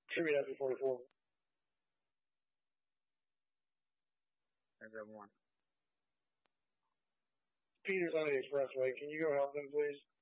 Tribute after 44. There's that one. Peter's on the expressway. Can you go help them, please?